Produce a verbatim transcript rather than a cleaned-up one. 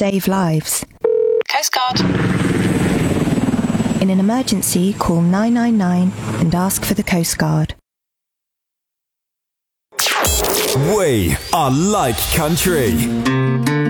save lives. Coast Guard. In an emergency, call nine nine nine and ask for the Coast Guard. We are like country.